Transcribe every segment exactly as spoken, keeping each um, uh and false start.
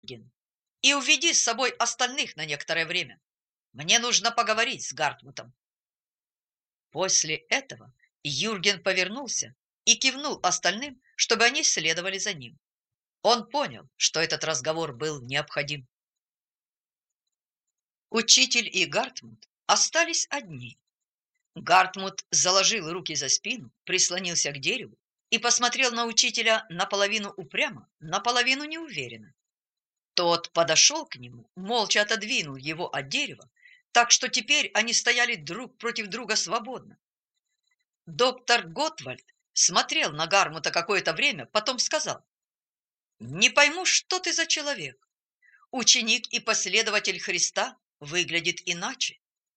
Юрген, и уведи с собой остальных на некоторое время. Мне нужно поговорить с Гартмутом». После этого Юрген повернулся и кивнул остальным, чтобы они следовали за ним. Он понял, что этот разговор был необходим. Учитель и Гартмут остались одни. Гартмут заложил руки за спину, прислонился к дереву и посмотрел на учителя наполовину упрямо, наполовину неуверенно. Тот подошел к нему, молча отодвинул его от дерева, так что теперь они стояли друг против друга свободно. Доктор Готвальд смотрел на Гармута какое-то время, потом сказал: «Не пойму, что ты за человек. Ученик и последователь Христа выглядит иначе».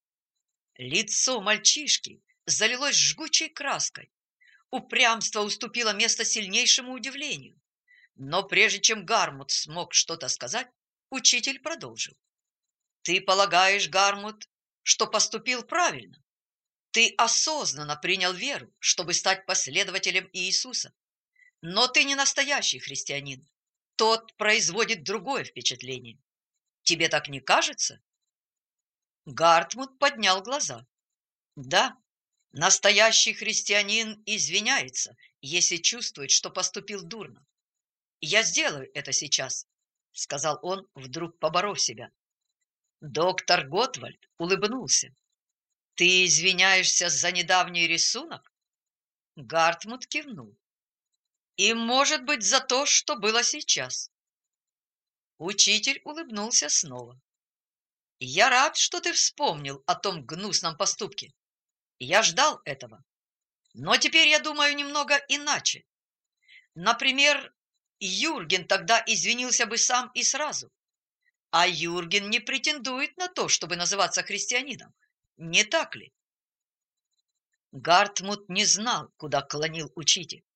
Лицо мальчишки залилось жгучей краской. Упрямство уступило место сильнейшему удивлению. Но прежде чем Гармут смог что-то сказать, учитель продолжил: «Ты полагаешь, Гармут, что поступил правильно? Ты осознанно принял веру, чтобы стать последователем Иисуса. Но ты не настоящий христианин. Тот производит другое впечатление. Тебе так не кажется?» Гартмут поднял глаза. «Да, настоящий христианин извиняется, если чувствует, что поступил дурно. Я сделаю это сейчас», — сказал он, вдруг поборов себя. Доктор Готвальд улыбнулся. «Ты извиняешься за недавний рисунок?» Гартмут кивнул. «И, может быть, за то, что было сейчас». Учитель улыбнулся снова. «Я рад, что ты вспомнил о том гнусном поступке. Я ждал этого. Но теперь я думаю немного иначе. Например, Юрген тогда извинился бы сам и сразу. А Юрген не претендует на то, чтобы называться христианином. Не так ли?» Гартмут не знал, куда клонил учитель.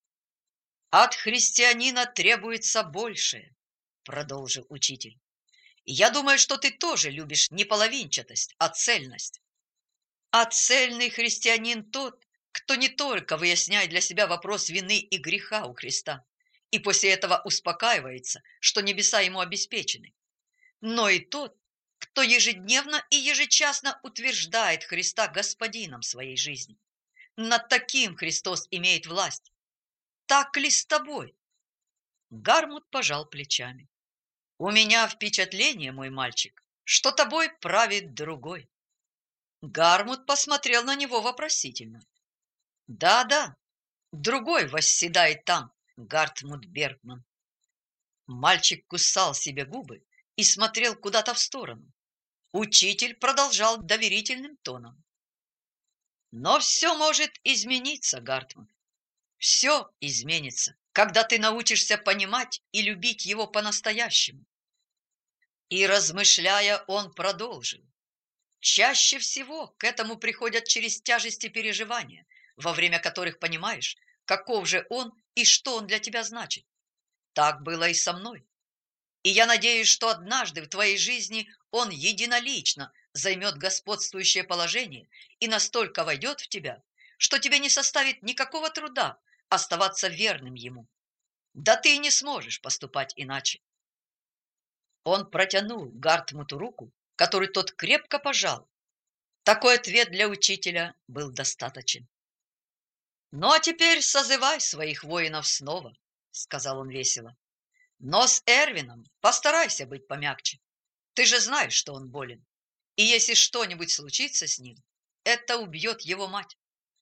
«От христианина требуется большее», — продолжил учитель. «Я думаю, что ты тоже любишь не половинчатость, а цельность. А цельный христианин тот, кто не только выясняет для себя вопрос вины и греха у Христа, и после этого успокаивается, что небеса ему обеспечены, но и тот, кто ежедневно и ежечасно утверждает Христа господином своей жизни. Над таким Христос имеет власть. Так ли с тобой?» Гармут пожал плечами. «У меня впечатление, мой мальчик, что тобой правит другой». Гармут посмотрел на него вопросительно. «Да, да, другой восседает там, Гартмут Бергман». Мальчик кусал себе губы и смотрел куда-то в сторону. Учитель продолжал доверительным тоном. «Но все может измениться, Гартман. Все изменится, когда ты научишься понимать и любить его по-настоящему». И, размышляя, он продолжил. «Чаще всего к этому приходят через тяжести переживания, во время которых понимаешь, каков же он и что он для тебя значит. Так было и со мной. И я надеюсь, что однажды в твоей жизни он единолично займет господствующее положение и настолько войдет в тебя, что тебе не составит никакого труда оставаться верным ему. Да ты и не сможешь поступать иначе». Он протянул Гартмуту руку, которую тот крепко пожал. Такой ответ для учителя был достаточен. «Ну, а теперь созывай своих воинов снова», — сказал он весело. «Но с Эрвином постарайся быть помягче. Ты же знаешь, что он болен. И если что-нибудь случится с ним, это убьет его мать».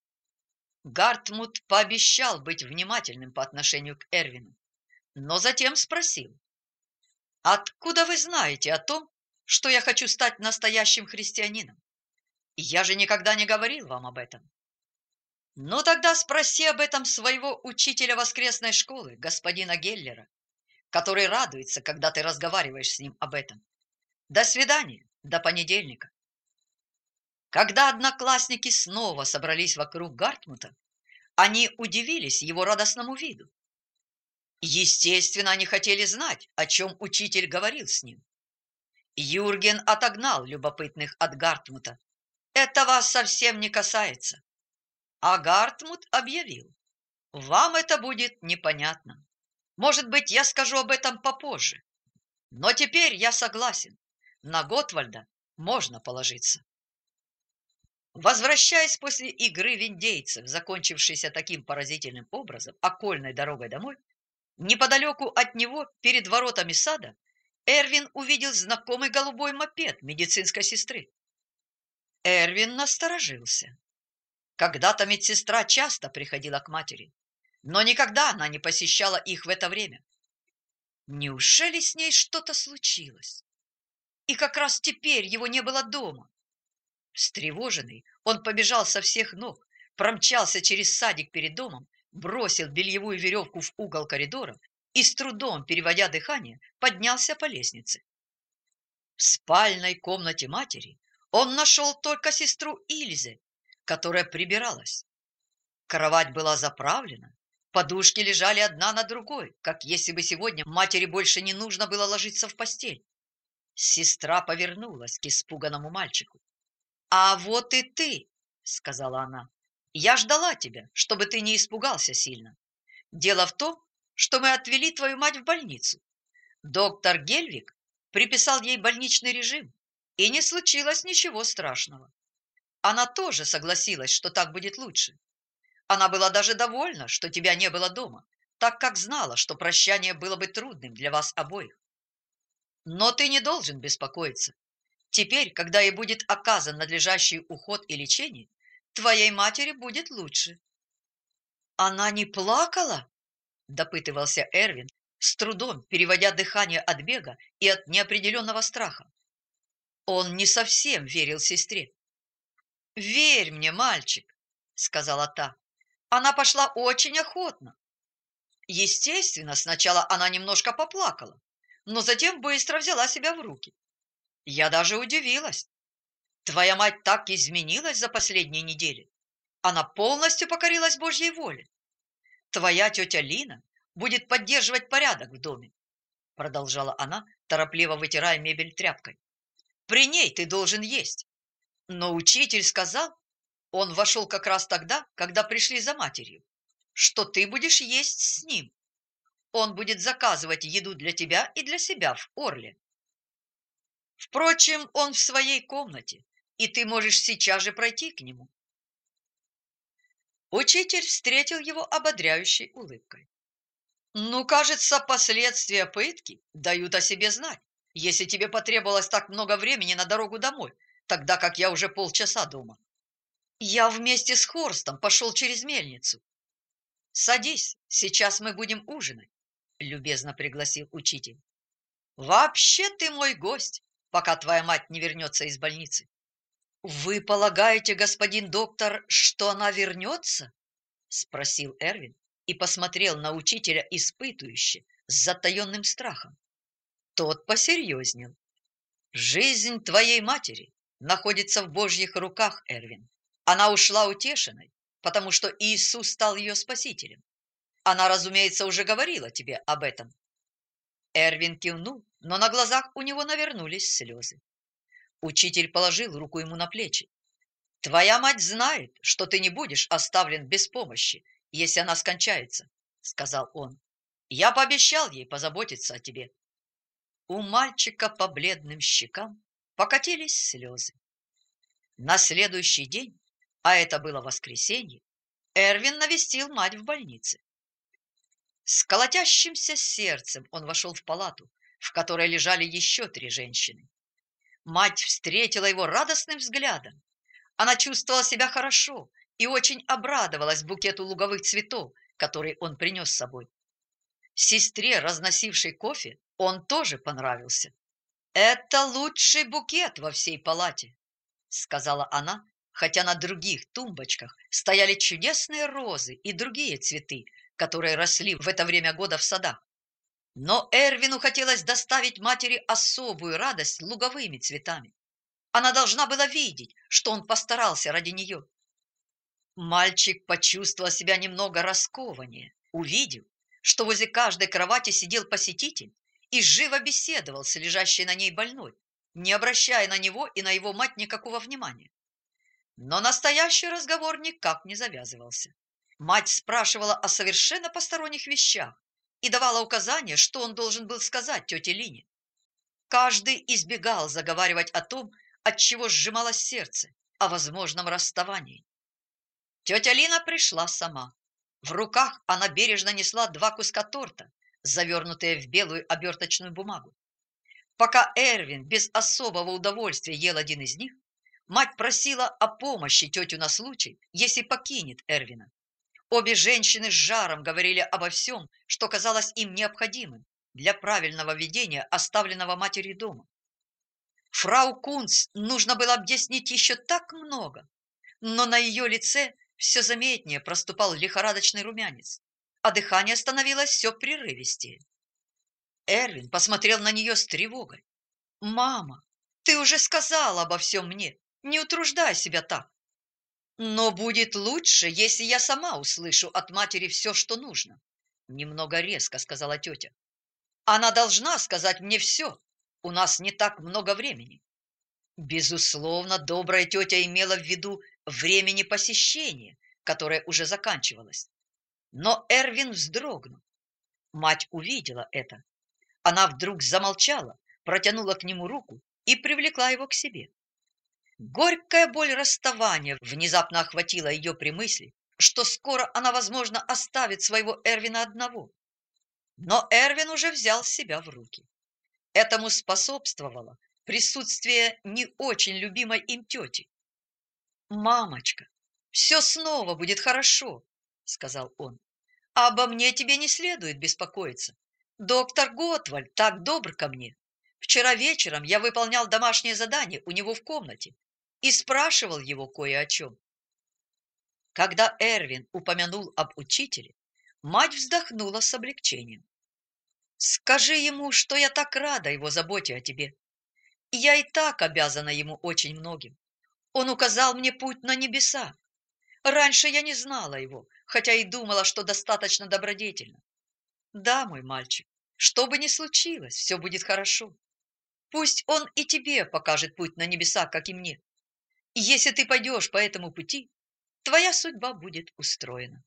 Гартмут пообещал быть внимательным по отношению к Эрвину, но затем спросил: «Откуда вы знаете о том, что я хочу стать настоящим христианином? Я же никогда не говорил вам об этом». «Ну тогда спроси об этом своего учителя воскресной школы, господина Геллера, который радуется, когда ты разговариваешь с ним об этом. До свидания, до понедельника». Когда одноклассники снова собрались вокруг Гартмута, они удивились его радостному виду. Естественно, они хотели знать, о чем учитель говорил с ним. Юрген отогнал любопытных от Гартмута. «Это вас совсем не касается». А Гартмут объявил: «Вам это будет непонятно. Может быть, я скажу об этом попозже». Но теперь я согласен. На Готвальда можно положиться. Возвращаясь после игры в индейцев, закончившейся таким поразительным образом, окольной дорогой домой, неподалеку от него, перед воротами сада, Эрвин увидел знакомый голубой мопед медицинской сестры. Эрвин насторожился. Когда-то медсестра часто приходила к матери, но никогда она не посещала их в это время. Неужели с ней что-то случилось? И как раз теперь его не было дома. Встревоженный, он побежал со всех ног, промчался через садик перед домом, бросил бельевую веревку в угол коридора и, с трудом переводя дыхание, поднялся по лестнице. В спальной комнате матери он нашел только сестру Ильзе, которая прибиралась. Кровать была заправлена, подушки лежали одна на другой, как если бы сегодня матери больше не нужно было ложиться в постель. Сестра повернулась к испуганному мальчику. «А вот и ты», — сказала она. «Я ждала тебя, чтобы ты не испугался сильно. Дело в том, что мы отвели твою мать в больницу. Доктор Гельвик приписал ей больничный режим, и не случилось ничего страшного. Она тоже согласилась, что так будет лучше. Она была даже довольна, что тебя не было дома, так как знала, что прощание было бы трудным для вас обоих. Но ты не должен беспокоиться. Теперь, когда ей будет оказан надлежащий уход и лечение, твоей матери будет лучше». «Она не плакала?» – допытывался Эрвин, с трудом переводя дыхание от бега и от неопределенного страха. Он не совсем верил сестре. «Верь мне, мальчик», – сказала та. «Она пошла очень охотно. Естественно, сначала она немножко поплакала, но затем быстро взяла себя в руки. Я даже удивилась. Твоя мать так изменилась за последние недели. Она полностью покорилась Божьей воле. Твоя тетя Лина будет поддерживать порядок в доме», — продолжала она, торопливо вытирая мебель тряпкой. «При ней ты должен есть. Но учитель сказал, он вошел как раз тогда, когда пришли за матерью, что ты будешь есть с ним. Он будет заказывать еду для тебя и для себя в Орле. Впрочем, он в своей комнате, и ты можешь сейчас же пройти к нему». Учитель встретил его ободряющей улыбкой. «Ну, кажется, последствия пытки дают о себе знать, если тебе потребовалось так много времени на дорогу домой, тогда как я уже полчаса дома. Я вместе с Хорстом пошел через мельницу. Садись, сейчас мы будем ужинать», — любезно пригласил учитель. «Вообще ты мой гость, пока твоя мать не вернется из больницы». «Вы полагаете, господин доктор, что она вернется?» — спросил Эрвин и посмотрел на учителя испытующе, с затаенным страхом. Тот посерьезнел. «Жизнь твоей матери находится в Божьих руках, Эрвин. Она ушла утешенной, потому что Иисус стал ее спасителем. Она, разумеется, уже говорила тебе об этом». Эрвин кивнул, но на глазах у него навернулись слезы. Учитель положил руку ему на плечи. «Твоя мать знает, что ты не будешь оставлен без помощи, если она скончается», — сказал он. «Я пообещал ей позаботиться о тебе». У мальчика по бледным щекам покатились слезы. На следующий день, а это было воскресенье, Эрвин навестил мать в больнице. С колотящимся сердцем он вошел в палату, в которой лежали еще три женщины. Мать встретила его радостным взглядом. Она чувствовала себя хорошо и очень обрадовалась букету луговых цветов, который он принес с собой. Сестре, разносившей кофе, он тоже понравился. «Это лучший букет во всей палате», — сказала она, хотя на других тумбочках стояли чудесные розы и другие цветы, которые росли в это время года в садах. Но Эрвину хотелось доставить матери особую радость луговыми цветами. Она должна была видеть, что он постарался ради нее. Мальчик почувствовал себя немного раскованнее, увидев, что возле каждой кровати сидел посетитель и живо беседовал с лежащей на ней больной, не обращая на него и на его мать никакого внимания. Но настоящий разговор никак не завязывался. Мать спрашивала о совершенно посторонних вещах и давала указания, что он должен был сказать тете Лине. Каждый избегал заговаривать о том, от чего сжималось сердце, о возможном расставании. Тетя Лина пришла сама. В руках она бережно несла два куска торта, завернутые в белую оберточную бумагу. Пока Эрвин без особого удовольствия ел один из них, мать просила о помощи тетю на случай, если покинет Эрвина. Обе женщины с жаром говорили обо всем, что казалось им необходимым для правильного ведения оставленного матерью дома. Фрау Кунц нужно было объяснить еще так много, но на ее лице все заметнее проступал лихорадочный румянец, а дыхание становилось все прерывистее. Эрвин посмотрел на нее с тревогой. «Мама, ты уже сказала обо всем мне, не утруждай себя так. Но будет лучше, если я сама услышу от матери все, что нужно», немного резко сказала тетя. «Она должна сказать мне все. У нас не так много времени». Безусловно, добрая тетя имела в виду времени посещения, которое уже заканчивалось. Но Эрвин вздрогнул. Мать увидела это. Она вдруг замолчала, протянула к нему руку и привлекла его к себе. Горькая боль расставания внезапно охватила ее при мысли, что скоро она, возможно, оставит своего Эрвина одного. Но Эрвин уже взял себя в руки. Этому способствовало присутствие не очень любимой им тети. «Мамочка, все снова будет хорошо», — сказал он. «Обо мне тебе не следует беспокоиться. Доктор Готвальд так добр ко мне. Вчера вечером я выполнял домашнее задание у него в комнате и спрашивал его кое о чем». Когда Эрвин упомянул об учителе, мать вздохнула с облегчением. «Скажи ему, что я так рада его заботе о тебе. Я и так обязана ему очень многим. Он указал мне путь на небеса. Раньше я не знала его, хотя и думала, что достаточно добродетельна. Да, мой мальчик, что бы ни случилось, все будет хорошо. Пусть он и тебе покажет путь на небеса, как и мне. И если ты пойдешь по этому пути, твоя судьба будет устроена».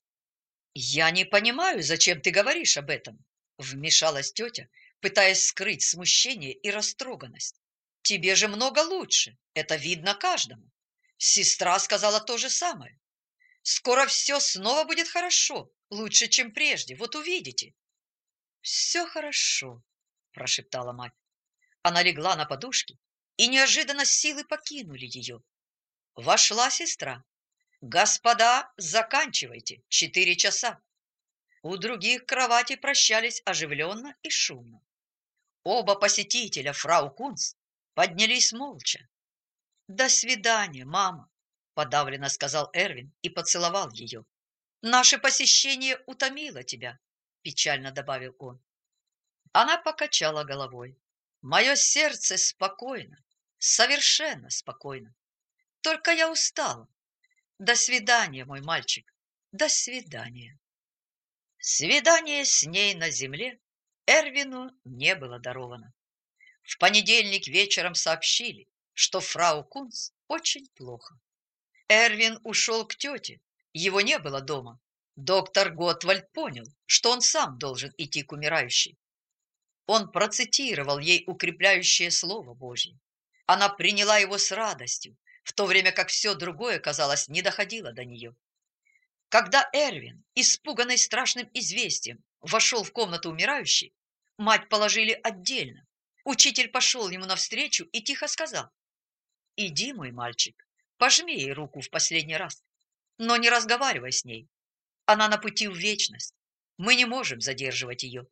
«Я не понимаю, зачем ты говоришь об этом», — вмешалась тетя, пытаясь скрыть смущение и растроганность. «Тебе же много лучше, это видно каждому. Сестра сказала то же самое. Скоро все снова будет хорошо, лучше, чем прежде, вот увидите». «Все хорошо», — прошептала мать. Она легла на подушки, и неожиданно силы покинули ее. Вошла сестра. «Господа, заканчивайте, четыре часа». У других кровати прощались оживленно и шумно. Оба посетителя, фрау Кунц, поднялись молча. «До свидания, мама», — подавленно сказал Эрвин и поцеловал ее. «Наше посещение утомило тебя», — печально добавил он. Она покачала головой. «Мое сердце спокойно, совершенно спокойно. Только я устала. До свидания, мой мальчик, до свидания». Свидание с ней на земле Эрвину не было даровано. В понедельник вечером сообщили, что фрау Кунц очень плохо. Эрвин ушел к тете, его не было дома. Доктор Готвальд понял, что он сам должен идти к умирающей. Он процитировал ей укрепляющее слово Божье. Она приняла его с радостью, в то время как все другое, казалось, не доходило до нее. Когда Эрвин, испуганный страшным известием, вошел в комнату умирающей, мать положили отдельно. Учитель пошел ему навстречу и тихо сказал: «Иди, мой мальчик, пожми ей руку в последний раз, но не разговаривай с ней. Она на пути в вечность. Мы не можем задерживать ее».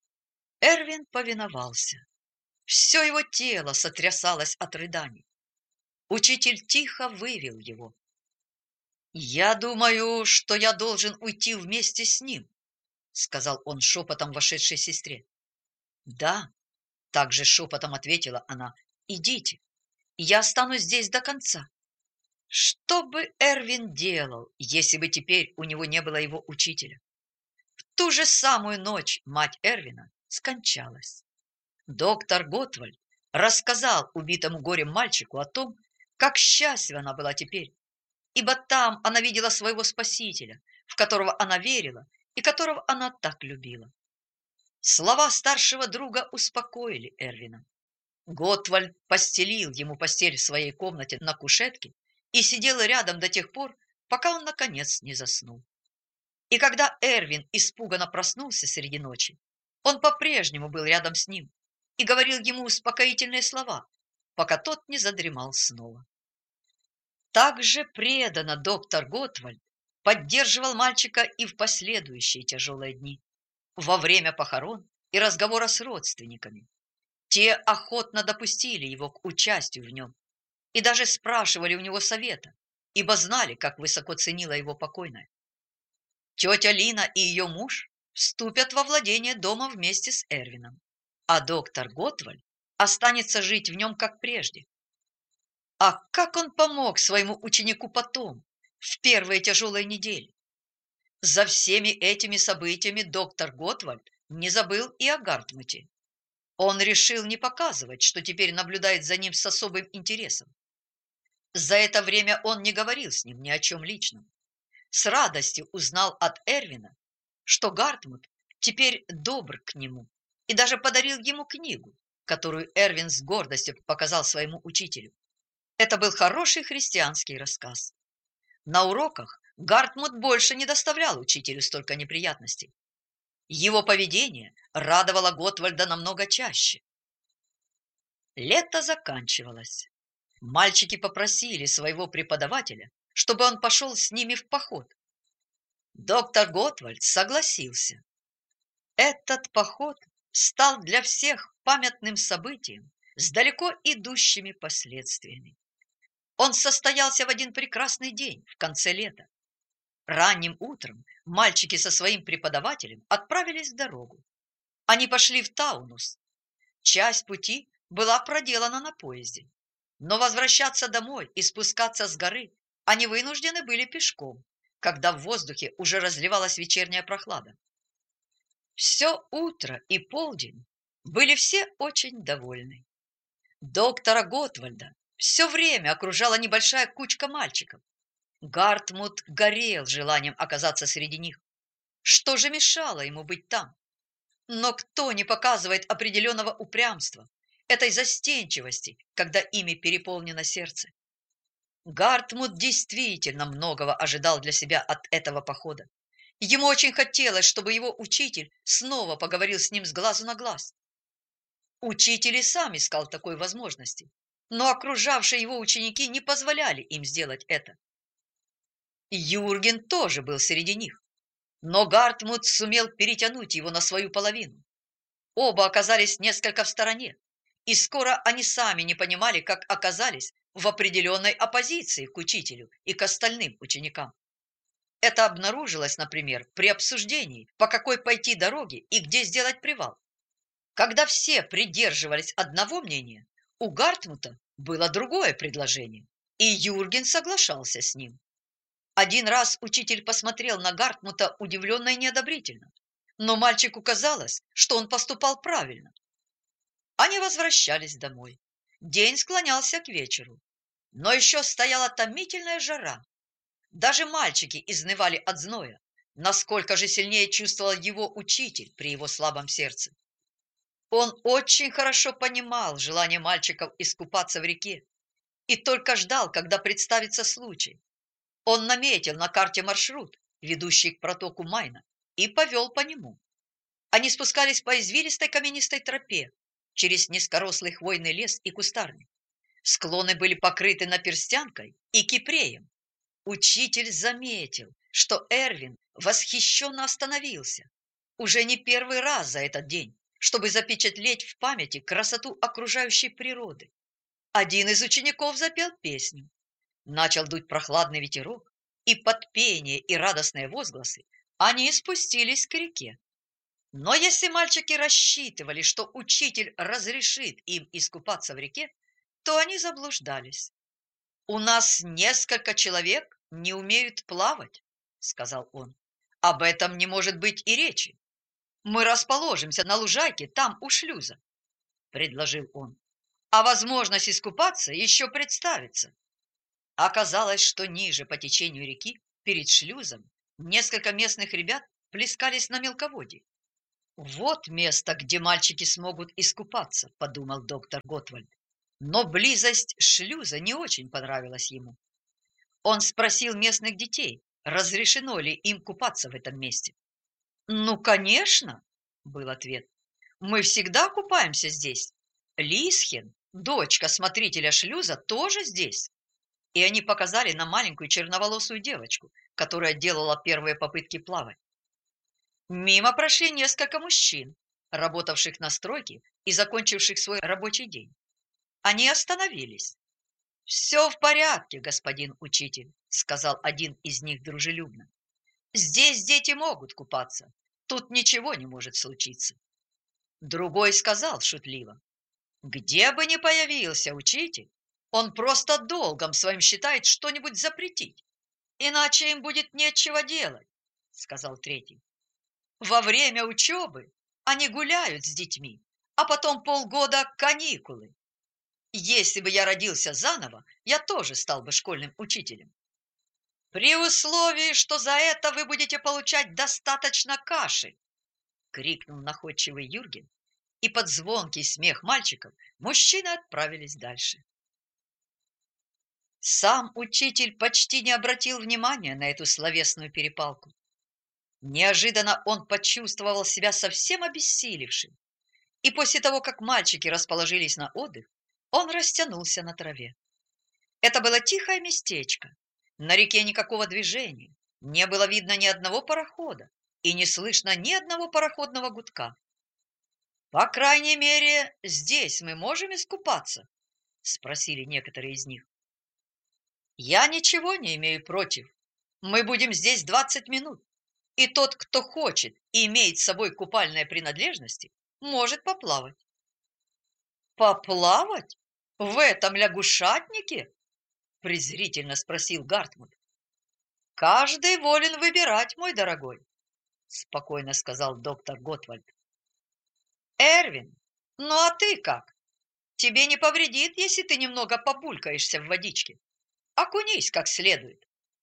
Эрвин повиновался. Все его тело сотрясалось от рыданий. Учитель тихо вывел его. «Я думаю, что я должен уйти вместе с ним», — сказал он шепотом вошедшей сестре. «Да», — также шепотом ответила она, — «идите, я останусь здесь до конца». Что бы Эрвин делал, если бы теперь у него не было его учителя? В ту же самую ночь мать Эрвина скончалась. Доктор Готвальд рассказал убитому горем мальчику о том, как счастлива она была теперь, ибо там она видела своего спасителя, в которого она верила и которого она так любила. Слова старшего друга успокоили Эрвина. Готвальд постелил ему постель в своей комнате на кушетке и сидел рядом до тех пор, пока он, наконец, не заснул. И когда Эрвин испуганно проснулся среди ночи, он по-прежнему был рядом с ним и говорил ему успокоительные слова, пока тот не задремал снова. Так же преданно доктор Готвальд поддерживал мальчика и в последующие тяжелые дни, во время похорон и разговора с родственниками. Те охотно допустили его к участию в нем и даже спрашивали у него совета, ибо знали, как высоко ценила его покойная. Тетя Лина и ее муж вступят во владение дома вместе с Эрвином, а доктор Готвальд останется жить в нем, как прежде. А как он помог своему ученику потом, в первые тяжелые недели? За всеми этими событиями доктор Готвальд не забыл и о Гартмуте. Он решил не показывать, что теперь наблюдает за ним с особым интересом. За это время он не говорил с ним ни о чем личном. С радостью узнал от Эрвина, что Гартмут теперь добр к нему и даже подарил ему книгу, которую Эрвин с гордостью показал своему учителю. Это был хороший христианский рассказ. На уроках Гартмут больше не доставлял учителю столько неприятностей. Его поведение радовало Готвальда намного чаще. Лето заканчивалось. Мальчики попросили своего преподавателя, чтобы он пошел с ними в поход. Доктор Готвальд согласился. Этот поход стал для всех памятным событием с далеко идущими последствиями. Он состоялся в один прекрасный день в конце лета. Ранним утром мальчики со своим преподавателем отправились в дорогу. Они пошли в Таунус. Часть пути была проделана на поезде, но возвращаться домой и спускаться с горы они вынуждены были пешком, когда в воздухе уже разливалась вечерняя прохлада. Все утро и полдень были все очень довольны. Доктора Готвальда все время окружала небольшая кучка мальчиков. Гартмут горел желанием оказаться среди них. Что же мешало ему быть там? Но кто не показывает определенного упрямства, этой застенчивости, когда ими переполнено сердце? Гартмут действительно многого ожидал для себя от этого похода. Ему очень хотелось, чтобы его учитель снова поговорил с ним с глазу на глаз. Учитель и сам искал такой возможности, но окружавшие его ученики не позволяли им сделать это. Юрген тоже был среди них, но Гартмут сумел перетянуть его на свою половину. Оба оказались несколько в стороне, и скоро они сами не понимали, как оказались в определенной оппозиции к учителю и к остальным ученикам. Это обнаружилось, например, при обсуждении, по какой пойти дороге и где сделать привал. Когда все придерживались одного мнения, у Гартмута было другое предложение, и Юрген соглашался с ним. Один раз учитель посмотрел на Гартмута удивленно и неодобрительно, но мальчику казалось, что он поступал правильно. Они возвращались домой. День склонялся к вечеру, но еще стояла томительная жара. Даже мальчики изнывали от зноя, насколько же сильнее чувствовал его учитель при его слабом сердце. Он очень хорошо понимал желание мальчиков искупаться в реке и только ждал, когда представится случай. Он наметил на карте маршрут, ведущий к протоку Майна, и повел по нему. Они спускались по извилистой каменистой тропе через низкорослый хвойный лес и кустарник. Склоны были покрыты наперстянкой и кипреем. Учитель заметил, что Эрвин восхищенно остановился, уже не первый раз за этот день, чтобы запечатлеть в памяти красоту окружающей природы. Один из учеников запел песню. Начал дуть прохладный ветерок, и под пение и радостные возгласы они спустились к реке. Но если мальчики рассчитывали, что учитель разрешит им искупаться в реке, то они заблуждались. «У нас несколько человек не умеют плавать», — сказал он. «Об этом не может быть и речи. Мы расположимся на лужайке там у шлюза», — предложил он. «А возможность искупаться еще представится». Оказалось, что ниже по течению реки, перед шлюзом, несколько местных ребят плескались на мелководье. «Вот место, где мальчики смогут искупаться», – подумал доктор Готвальд. Но близость шлюза не очень понравилась ему. Он спросил местных детей, разрешено ли им купаться в этом месте. «Ну, конечно», – был ответ. «Мы всегда купаемся здесь. Лисхен, дочка смотрителя шлюза, тоже здесь». И они показали на маленькую черноволосую девочку, которая делала первые попытки плавать. Мимо прошли несколько мужчин, работавших на стройке и закончивших свой рабочий день. Они остановились. «Все в порядке, господин учитель», – сказал один из них дружелюбно. «Здесь дети могут купаться. Тут ничего не может случиться». Другой сказал шутливо: «Где бы ни появился учитель, он просто долгом своим считает что-нибудь запретить, иначе им будет нечего делать», – сказал третий. «Во время учебы они гуляют с детьми, а потом полгода каникулы. Если бы я родился заново, я тоже стал бы школьным учителем. При условии, что за это вы будете получать достаточно каши», – крикнул находчивый Юрген, и под звонкий смех мальчиков мужчины отправились дальше. Сам учитель почти не обратил внимания на эту словесную перепалку. Неожиданно он почувствовал себя совсем обессилевшим, и после того, как мальчики расположились на отдых, он растянулся на траве. Это было тихое местечко. На реке никакого движения, не было видно ни одного парохода и не слышно ни одного пароходного гудка. «По крайней мере, здесь мы можем искупаться?» – спросили некоторые из них. «Я ничего не имею против. Мы будем здесь двадцать минут, и тот, кто хочет и имеет с собой купальные принадлежности, может поплавать». «Поплавать? В этом лягушатнике?» – презрительно спросил Гартмут. «Каждый волен выбирать, мой дорогой», – спокойно сказал доктор Готвальд. «Эрвин, ну а ты как? Тебе не повредит, если ты немного побулькаешься в водичке. Окунись как следует».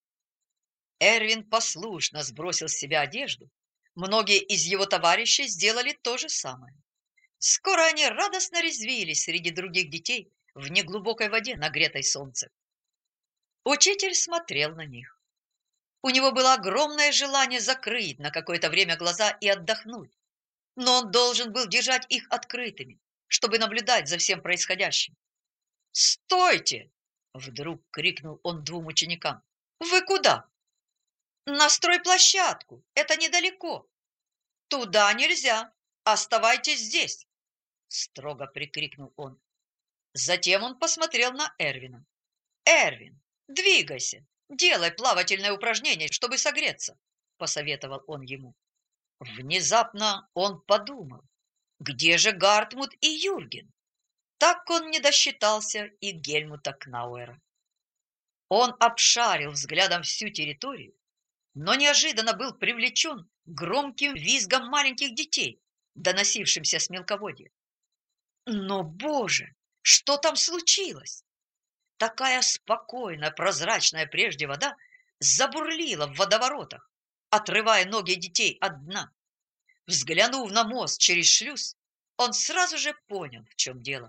Эрвин послушно сбросил с себя одежду. Многие из его товарищей сделали то же самое. Скоро они радостно резвились среди других детей в неглубокой воде, нагретой солнцем. Учитель смотрел на них. У него было огромное желание закрыть на какое-то время глаза и отдохнуть, но он должен был держать их открытыми, чтобы наблюдать за всем происходящим. «Стойте!» – вдруг крикнул он двум ученикам. «Вы куда?» «На стройплощадку, это недалеко». «Туда нельзя, оставайтесь здесь», – строго прикрикнул он. Затем он посмотрел на Эрвина. «Эрвин, двигайся, делай плавательное упражнение, чтобы согреться», – посоветовал он ему. Внезапно он подумал, где же Гартмут и Юрген? Так он не досчитался и Гельмута Кнауэра. Он обшарил взглядом всю территорию, но неожиданно был привлечен громким визгом маленьких детей, доносившимся с мелководья. Но, Боже, что там случилось? Такая спокойная, прозрачная прежде вода забурлила в водоворотах, отрывая ноги детей от дна. Взглянув на мост через шлюз, он сразу же понял, в чем дело.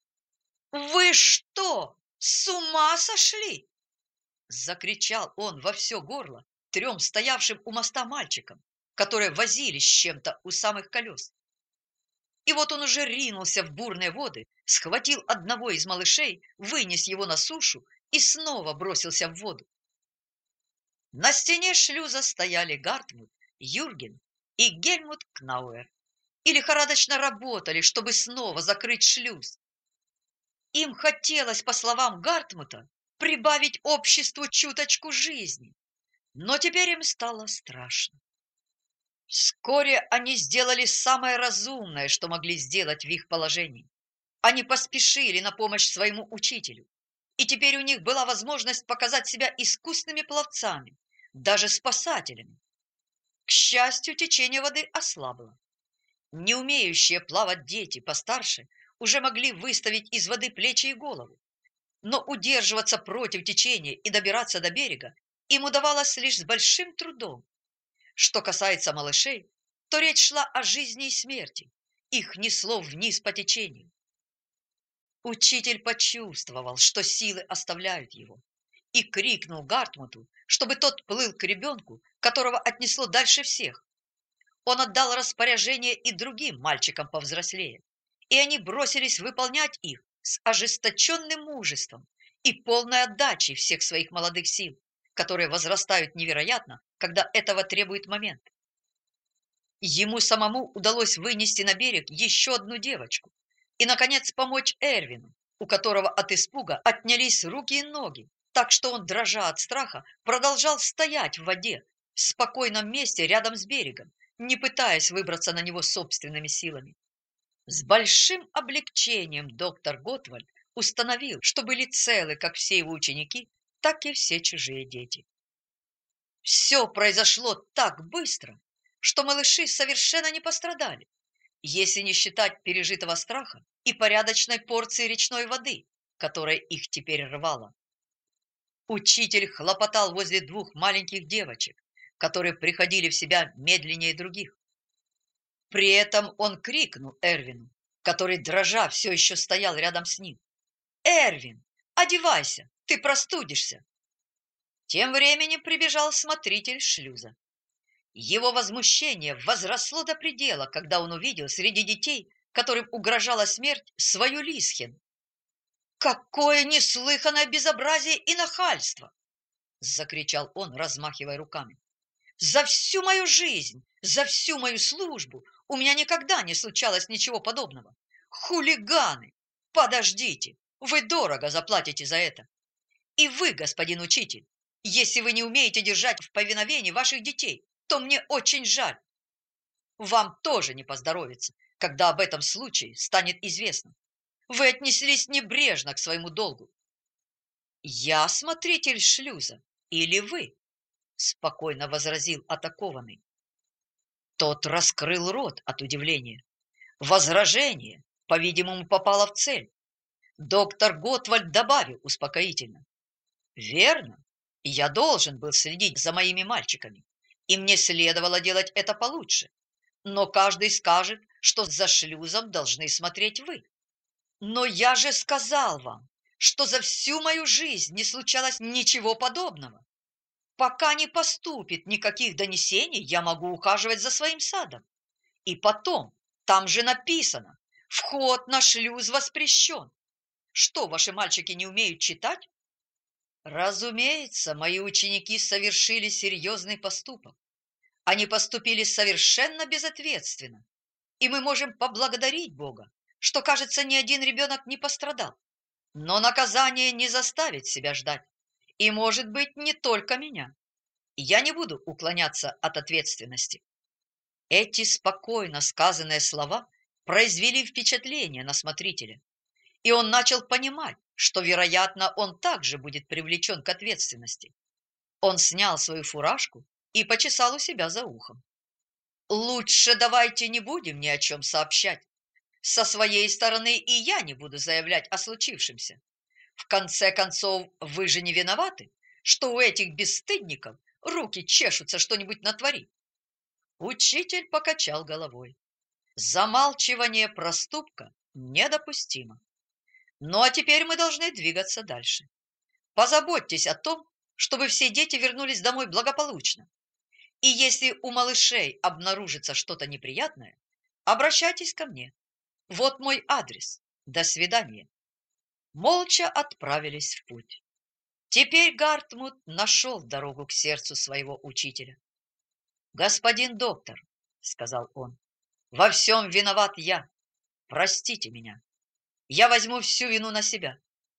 «Вы что, с ума сошли?» – закричал он во все горло трем стоявшим у моста мальчикам, которые возились с чем-то у самых колес. И вот он уже ринулся в бурные воды, схватил одного из малышей, вынес его на сушу и снова бросился в воду. На стене шлюза стояли Гартмут, Юрген и Гельмут Кнауэр и лихорадочно работали, чтобы снова закрыть шлюз. Им хотелось, по словам Гартмута, прибавить обществу чуточку жизни, но теперь им стало страшно. Вскоре они сделали самое разумное, что могли сделать в их положении. Они поспешили на помощь своему учителю, и теперь у них была возможность показать себя искусными пловцами, даже спасателями. К счастью, течение воды ослабло. Не умеющие плавать дети постарше уже могли выставить из воды плечи и голову, но удерживаться против течения и добираться до берега им удавалось лишь с большим трудом. Что касается малышей, то речь шла о жизни и смерти. Их несло вниз по течению. Учитель почувствовал, что силы оставляют его, и крикнул Гартмуту, чтобы тот плыл к ребенку, которого отнесло дальше всех. Он отдал распоряжение и другим мальчикам повзрослее, и они бросились выполнять их с ожесточенным мужеством и полной отдачей всех своих молодых сил, которые возрастают невероятно, когда этого требует момент. Ему самому удалось вынести на берег еще одну девочку и, наконец, помочь Эрвину, у которого от испуга отнялись руки и ноги, так что он, дрожа от страха, продолжал стоять в воде в спокойном месте рядом с берегом, не пытаясь выбраться на него собственными силами. С большим облегчением доктор Готвальд установил, что были целы как все его ученики, так и все чужие дети. Все произошло так быстро, что малыши совершенно не пострадали, если не считать пережитого страха и порядочной порции речной воды, которая их теперь рвала. Учитель хлопотал возле двух маленьких девочек, которые приходили в себя медленнее других. При этом он крикнул Эрвину, который, дрожа, все еще стоял рядом с ним: «Эрвин, одевайся, ты простудишься!» Тем временем прибежал смотритель шлюза. Его возмущение возросло до предела, когда он увидел среди детей, которым угрожала смерть, свою Лисхен. «Какое неслыханное безобразие и нахальство!» — закричал он, размахивая руками. «За всю мою жизнь, за всю мою службу у меня никогда не случалось ничего подобного. Хулиганы! Подождите, вы дорого заплатите за это. И вы, господин учитель, если вы не умеете держать в повиновении ваших детей, то мне очень жаль. Вам тоже не поздоровится, когда об этом случае станет известно. Вы отнеслись небрежно к своему долгу». «Я смотритель шлюза или вы?» — спокойно возразил атакованный. Тот раскрыл рот от удивления. Возражение, по-видимому, попало в цель. Доктор Готвальд добавил успокоительно: «Верно, я должен был следить за моими мальчиками, и мне следовало делать это получше. Но каждый скажет, что за шлюзом должны смотреть вы. Но я же сказал вам, что за всю мою жизнь не случалось ничего подобного. Пока не поступит никаких донесений, я могу ухаживать за своим садом. И потом, там же написано: вход на шлюз воспрещен. Что, ваши мальчики не умеют читать?» Разумеется, мои ученики совершили серьезный поступок. Они поступили совершенно безответственно, и мы можем поблагодарить Бога, что, кажется, ни один ребенок не пострадал. Но наказание не заставит себя ждать, и, может быть, не только меня. Я не буду уклоняться от ответственности. Эти спокойно сказанные слова произвели впечатление на смотрителя, и он начал понимать, что, вероятно, он также будет привлечен к ответственности. Он снял свою фуражку и почесал у себя за ухом. «Лучше давайте не будем ни о чем сообщать. Со своей стороны и я не буду заявлять о случившемся. В конце концов, вы же не виноваты, что у этих бесстыдников руки чешутся что-нибудь натворить». Учитель покачал головой. Замалчивание проступка недопустимо. Ну а теперь мы должны двигаться дальше. Позаботьтесь о том, чтобы все дети вернулись домой благополучно. И если у малышей обнаружится что-то неприятное, обращайтесь ко мне. Вот мой адрес. До свидания. Молча отправились в путь. Теперь Гартмут нашел дорогу к сердцу своего учителя. «Господин доктор», — сказал он, — «во всем виноват я. Простите меня. Я возьму всю вину на себя».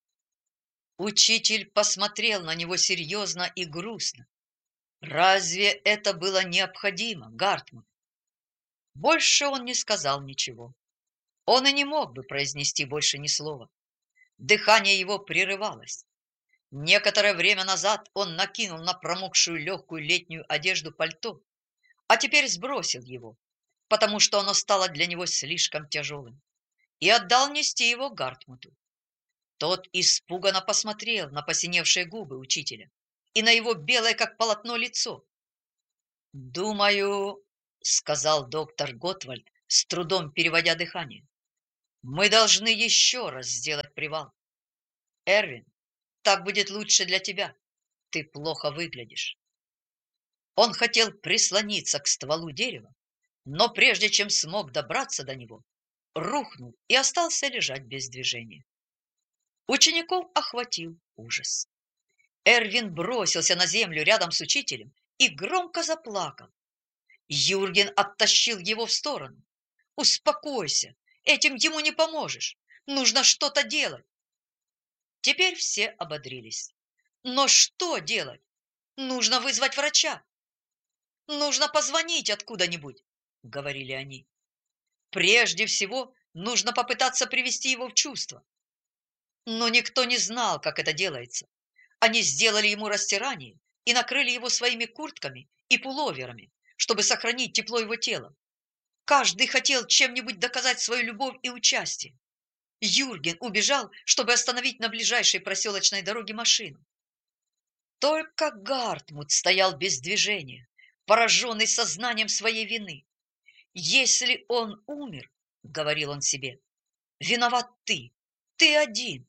Учитель посмотрел на него серьезно и грустно. «Разве это было необходимо, Гартмут?» Больше он не сказал ничего. Он и не мог бы произнести больше ни слова. Дыхание его прерывалось. Некоторое время назад он накинул на промокшую легкую летнюю одежду пальто, а теперь сбросил его, потому что оно стало для него слишком тяжелым, и отдал нести его Гартмуту. Тот испуганно посмотрел на посиневшие губы учителя и на его белое, как полотно, лицо. «Думаю, сказал доктор Готвальд, с трудом переводя дыхание. Мы должны еще раз сделать привал. Эрвин, так будет лучше для тебя. Ты плохо выглядишь. Он хотел прислониться к стволу дерева, но прежде чем смог добраться до него, рухнул и остался лежать без движения. Учеников охватил ужас. Эрвин бросился на землю рядом с учителем и громко заплакал. Юрген оттащил его в сторону. «Успокойся, этим ему не поможешь. Нужно что-то делать». Теперь все ободрились. Но что делать? Нужно вызвать врача. Нужно позвонить откуда-нибудь, говорили они. Прежде всего, нужно попытаться привести его в чувство. Но никто не знал, как это делается. Они сделали ему растирание и накрыли его своими куртками и пуловерами, чтобы сохранить тепло его тела. Каждый хотел чем-нибудь доказать свою любовь и участие. Юрген убежал, чтобы остановить на ближайшей проселочной дороге машину. Только Гартмут стоял без движения, пораженный сознанием своей вины. «Если он умер, — говорил он себе, — виноват ты, ты один».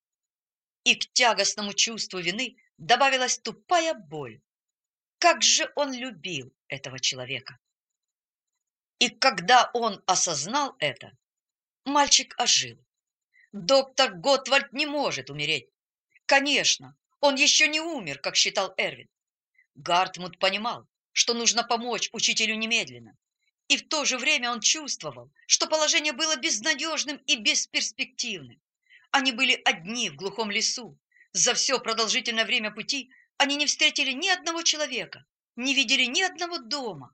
И к тягостному чувству вины добавилась тупая боль. Как же он любил этого человека! И когда он осознал это, мальчик ожил. Доктор Готвальд не может умереть. Конечно, он еще не умер, как считал Эрвин. Гартмут понимал, что нужно помочь учителю немедленно. И в то же время он чувствовал, что положение было безнадежным и бесперспективным. Они были одни в глухом лесу. За все продолжительное время пути они не встретили ни одного человека, не видели ни одного дома.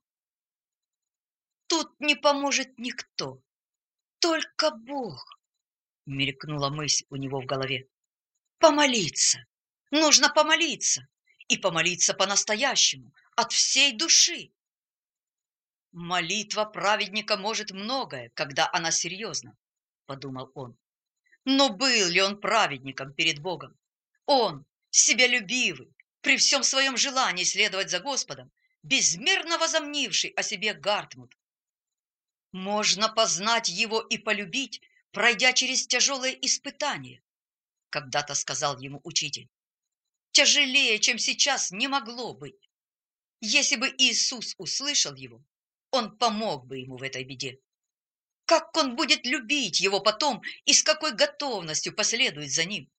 Тут не поможет никто, только Бог, мелькнула мысль у него в голове. Помолиться, нужно помолиться, и помолиться по-настоящему, от всей души. Молитва праведника может многое, когда она серьезна, подумал он. Но был ли он праведником перед Богом? Он, себялюбивый, при всем своем желании следовать за Господом, безмерно возомнивший о себе Гартмут. Можно познать его и полюбить, пройдя через тяжелые испытания, когда-то сказал ему учитель. Тяжелее, чем сейчас, не могло быть. Если бы Иисус услышал его, он помог бы ему в этой беде. Как он будет любить его потом и с какой готовностью последует за ним?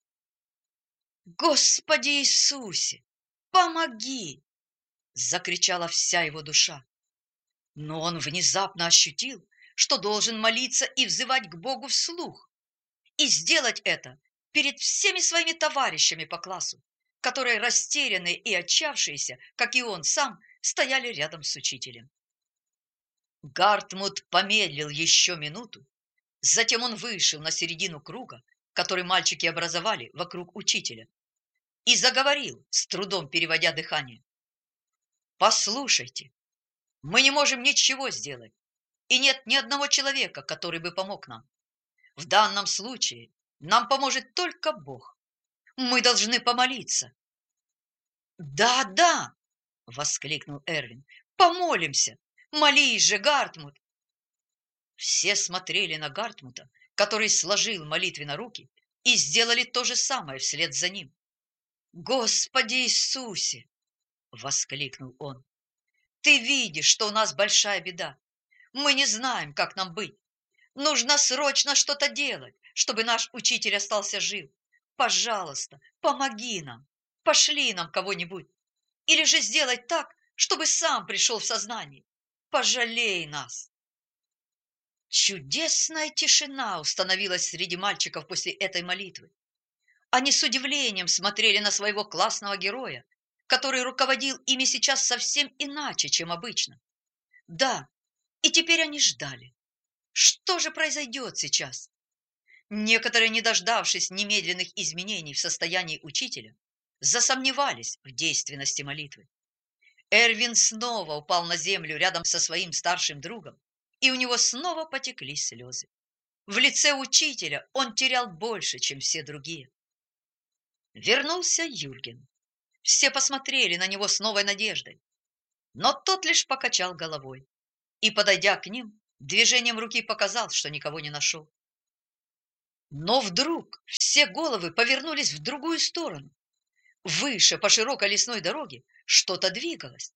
«Господи Иисусе, помоги!» – закричала вся его душа. Но он внезапно ощутил, что должен молиться и взывать к Богу вслух, и сделать это перед всеми своими товарищами по классу, которые, растерянные и отчавшиеся, как и он сам, стояли рядом с учителем. Гартмут помедлил еще минуту, затем он вышел на середину круга, который мальчики образовали вокруг учителя, и заговорил, с трудом переводя дыхание. «Послушайте, мы не можем ничего сделать, и нет ни одного человека, который бы помог нам. В данном случае нам поможет только Бог. Мы должны помолиться». «Да, да!» — воскликнул Эрвин. «Помолимся! Молись же, Гартмут!» Все смотрели на Гартмута, который сложил молитвенно руки, и сделали то же самое вслед за ним. «Господи Иисусе!» — воскликнул он. «Ты видишь, что у нас большая беда. Мы не знаем, как нам быть. Нужно срочно что-то делать, чтобы наш учитель остался жив. Пожалуйста, помоги нам. Пошли нам кого-нибудь. Или же сделай так, чтобы сам пришел в сознание. Пожалей нас». Чудесная тишина установилась среди мальчиков после этой молитвы. Они с удивлением смотрели на своего классного героя, который руководил ими сейчас совсем иначе, чем обычно. Да, и теперь они ждали. Что же произойдет сейчас? Некоторые, не дождавшись немедленных изменений в состоянии учителя, засомневались в действенности молитвы. Эрвин снова упал на землю рядом со своим старшим другом, и у него снова потекли слезы. В лице учителя он терял больше, чем все другие. Вернулся Юрген. Все посмотрели на него с новой надеждой, но тот лишь покачал головой. и, подойдя к ним, движением руки показал, что никого не нашел. Но вдруг все головы повернулись в другую сторону. Выше по широкой лесной дороге что-то двигалось.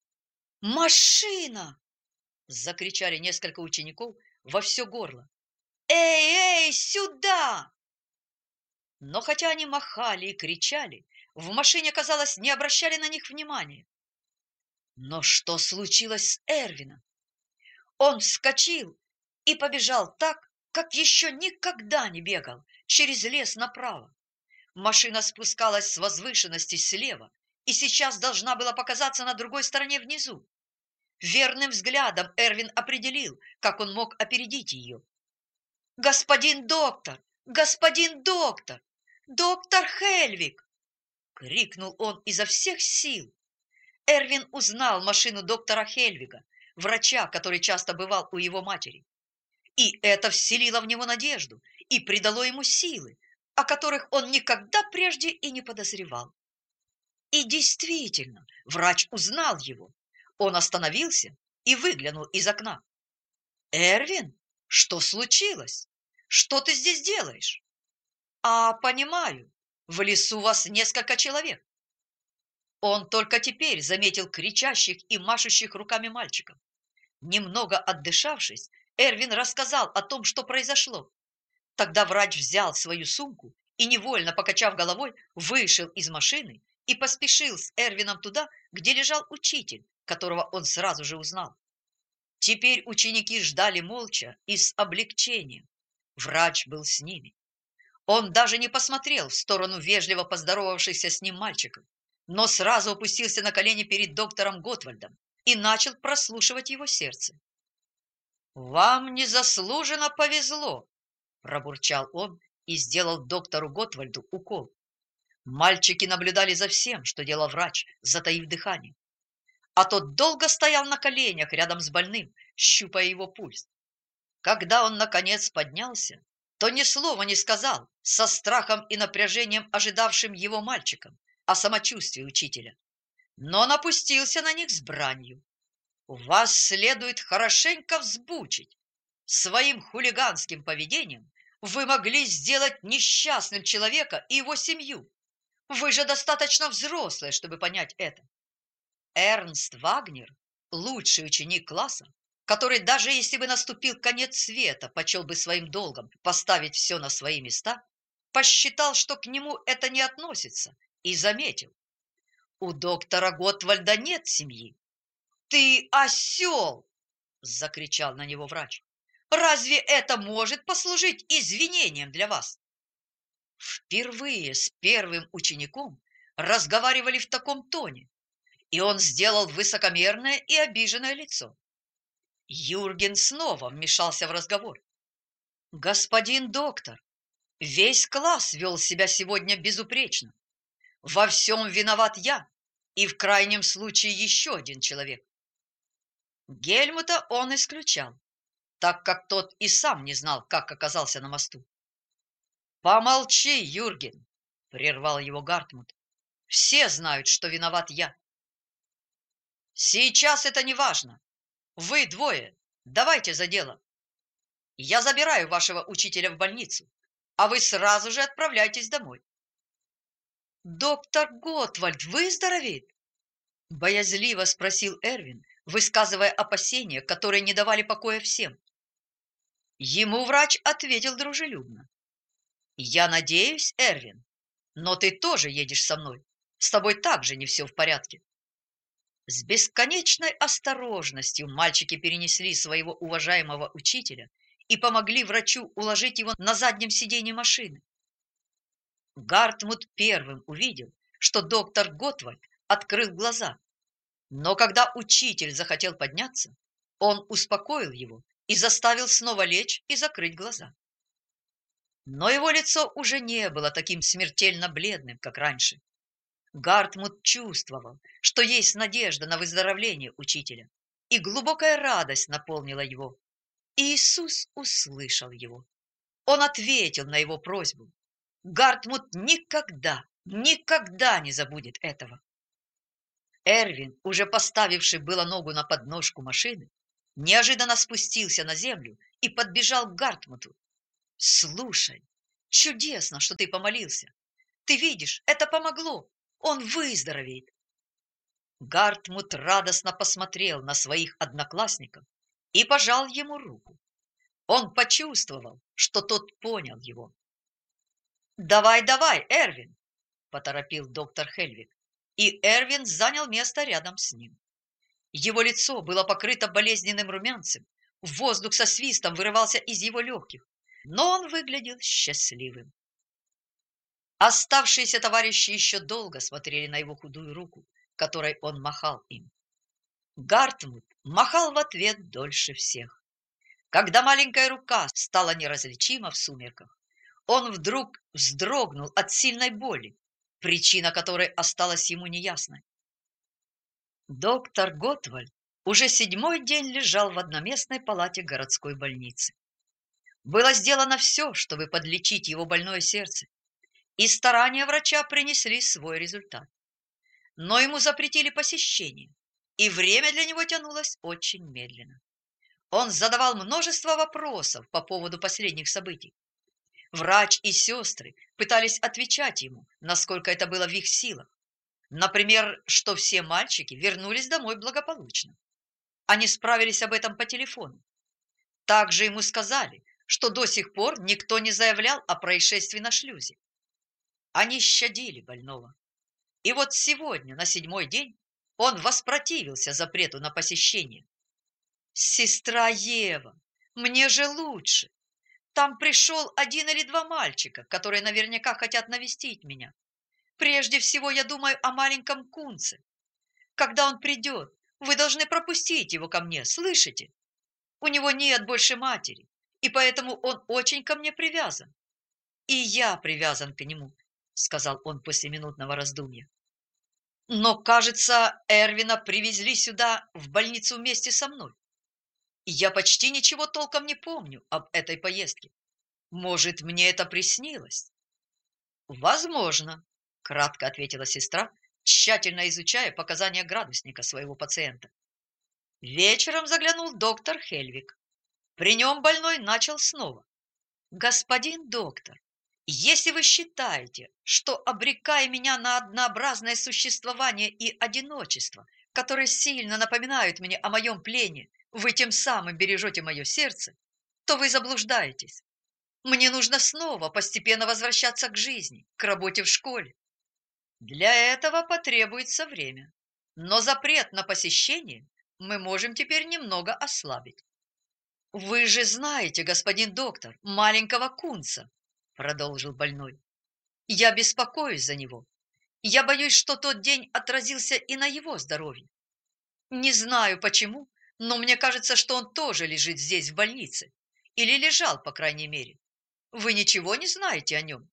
«Машина!» – закричали несколько учеников во все горло. «Эй, эй, сюда!» Но хотя они махали и кричали, в машине, казалось, не обращали на них внимания. Но что случилось с Эрвином? Он вскочил и побежал так, как еще никогда не бегал, через лес направо. Машина спускалась с возвышенности слева и сейчас должна была показаться на другой стороне внизу. Верным взглядом Эрвин определил, как он мог опередить ее. «Господин доктор! Господин доктор! Доктор Хельвиг!» — крикнул он изо всех сил. Эрвин узнал машину доктора Хельвига, врача, который часто бывал у его матери. И это вселило в него надежду и придало ему силы, о которых он никогда прежде и не подозревал. И действительно, врач узнал его. Он остановился и выглянул из окна. «Эрвин, что случилось? Что ты здесь делаешь?» «А, понимаю, в лесу вас несколько человек». Он только теперь заметил кричащих и машущих руками мальчиков. Немного отдышавшись, Эрвин рассказал о том, что произошло. Тогда врач взял свою сумку и, невольно покачав головой, вышел из машины и поспешил с Эрвином туда, где лежал учитель, которого он сразу же узнал. Теперь ученики ждали молча и с облегчением. Врач был с ними. Он даже не посмотрел в сторону вежливо поздоровавшихся с ним мальчиков, но сразу опустился на колени перед доктором Готвальдом и начал прослушивать его сердце. «Вам незаслуженно повезло», – пробурчал он и сделал доктору Готвальду укол. Мальчики наблюдали за всем, что делал врач, затаив дыхание. А тот долго стоял на коленях рядом с больным, щупая его пульс. Когда он, наконец, поднялся, то ни слова не сказал, со страхом и напряжением ожидавшим его мальчикам, о самочувствии учителя, но напустился на них с бранью. «Вас следует хорошенько взбучить. Своим хулиганским поведением вы могли сделать несчастным человека и его семью. Вы же достаточно взрослые, чтобы понять это. Эрнст Вагнер, лучший ученик класса, который, даже если бы наступил конец света, почел бы своим долгом поставить все на свои места, посчитал, что к нему это не относится, и заметил: у доктора Готвальда нет семьи. «Ты осел!» – закричал на него врач. «Разве это может послужить извинением для вас?» Впервые с первым учеником разговаривали в таком тоне, и он сделал высокомерное и обиженное лицо. Юрген снова вмешался в разговор. «Господин доктор, весь класс вел себя сегодня безупречно. Во всем виноват я и в крайнем случае еще один человек». Гельмута он исключал, так как тот и сам не знал, как оказался на мосту. «Помолчи, Юрген!» – прервал его Гартмут. «Все знают, что виноват я». «Сейчас это не важно. Вы двое, давайте за дело. Я забираю вашего учителя в больницу, а вы сразу же отправляйтесь домой». «Доктор Готвальд выздоровеет?» – боязливо спросил Эрвин, высказывая опасения, которые не давали покоя всем. Ему врач ответил дружелюбно: «Я надеюсь, Эрвин, но ты тоже едешь со мной. С тобой также не все в порядке». С бесконечной осторожностью мальчики перенесли своего уважаемого учителя и помогли врачу уложить его на заднем сиденье машины. Гартмут первым увидел, что доктор Готвальд открыл глаза, но когда учитель захотел подняться, он успокоил его и заставил снова лечь и закрыть глаза. Но его лицо уже не было таким смертельно бледным, как раньше. Гартмут чувствовал, что есть надежда на выздоровление учителя, и глубокая радость наполнила его. Иисус услышал его. Он ответил на его просьбу. Гартмут никогда, никогда не забудет этого. Эрвин, уже поставивший было ногу на подножку машины, неожиданно спустился на землю и подбежал к Гартмуту. «Слушай, чудесно, что ты помолился. Ты видишь, это помогло. Он выздоровеет». Гартмут радостно посмотрел на своих одноклассников и пожал ему руку. Он почувствовал, что тот понял его. «Давай, давай, Эрвин!» – поторопил доктор Хельвиг, и Эрвин занял место рядом с ним. Его лицо было покрыто болезненным румянцем, воздух со свистом вырывался из его легких, но он выглядел счастливым. Оставшиеся товарищи еще долго смотрели на его худую руку, которой он махал им. Гартмут махал в ответ дольше всех. Когда маленькая рука стала неразличима в сумерках, он вдруг вздрогнул от сильной боли, причина которой осталась ему неясной. Доктор Готвальд уже седьмой день лежал в одноместной палате городской больницы. Было сделано все, чтобы подлечить его больное сердце, и старания врача принесли свой результат. Но ему запретили посещение, и время для него тянулось очень медленно. Он задавал множество вопросов по поводу последних событий. Врач и сестры пытались отвечать ему, насколько это было в их силах. Например, что все мальчики вернулись домой благополучно. Они справились об этом по телефону. Также ему сказали, что до сих пор никто не заявлял о происшествии на шлюзе. Они щадили больного. И вот сегодня, на седьмой день, он воспротивился запрету на посещение. «Сестра Ева, мне же лучше. Там пришел один или два мальчика, которые наверняка хотят навестить меня. Прежде всего я думаю о маленьком Кунце. Когда он придет, вы должны пропустить его ко мне, слышите? У него нет больше матери, и поэтому он очень ко мне привязан. И я привязан к нему», — сказал он после минутного раздумья. «Но, кажется, Эрвина привезли сюда, в больницу, вместе со мной. Я почти ничего толком не помню об этой поездке. Может, мне это приснилось?» «Возможно», — кратко ответила сестра, тщательно изучая показания градусника своего пациента. Вечером заглянул доктор Хельвиг. При нем больной начал снова. «Господин доктор, если вы считаете, что, обрекая меня на однообразное существование и одиночество, которые сильно напоминают мне о моем плене, вы тем самым бережете мое сердце, то вы заблуждаетесь. Мне нужно снова постепенно возвращаться к жизни, к работе в школе. Для этого потребуется время, но запрет на посещение мы можем теперь немного ослабить. Вы же знаете, господин доктор, маленького Кунца, продолжил больной. Я беспокоюсь за него. Я боюсь, что тот день отразился и на его здоровье. Не знаю почему, но мне кажется, что он тоже лежит здесь в больнице. Или лежал, по крайней мере. Вы ничего не знаете о нем?»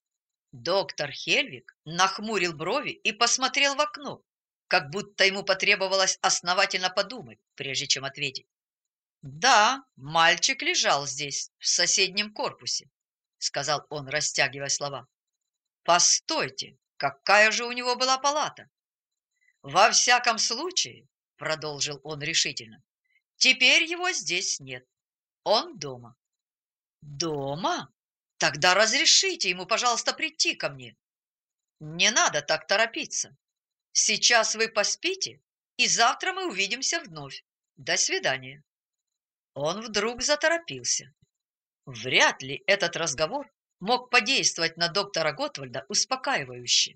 Доктор Хельвиг нахмурил брови и посмотрел в окно, как будто ему потребовалось основательно подумать, прежде чем ответить. «Да, мальчик лежал здесь, в соседнем корпусе», — сказал он, растягивая слова. «Постойте, какая же у него была палата?» «Во всяком случае», — продолжил он решительно, — «теперь его здесь нет. Он дома». «Дома? Тогда разрешите ему, пожалуйста, прийти ко мне». «Не надо так торопиться. Сейчас вы поспите, и завтра мы увидимся вновь. До свидания». Он вдруг заторопился. Вряд ли этот разговор мог подействовать на доктора Готвальда успокаивающе.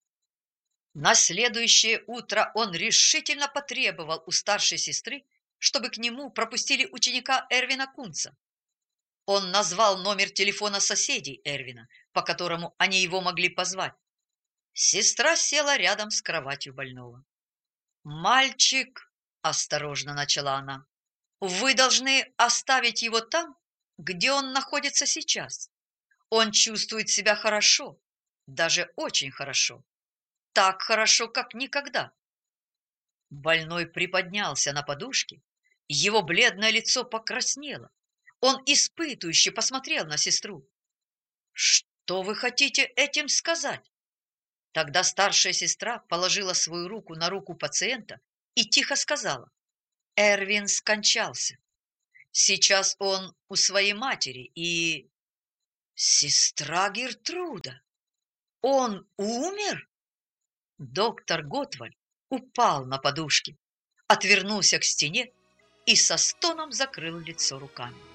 На следующее утро он решительно потребовал у старшей сестры, чтобы к нему пропустили ученика Эрвина Кунца. Он назвал номер телефона соседей Эрвина, по которому они его могли позвать. Сестра села рядом с кроватью больного. «Мальчик», — осторожно начала она, — «вы должны оставить его там, где он находится сейчас. Он чувствует себя хорошо, даже очень хорошо. Так хорошо, как никогда». Больной приподнялся на подушке, его бледное лицо покраснело. Он испытующе посмотрел на сестру. «Что вы хотите этим сказать?» Тогда старшая сестра положила свою руку на руку пациента и тихо сказала. Эрвин скончался. Сейчас он у своей матери и... Сестра Гертруда! Он умер? Доктор Готвальд упал на подушки, отвернулся к стене и со стоном закрыл лицо руками.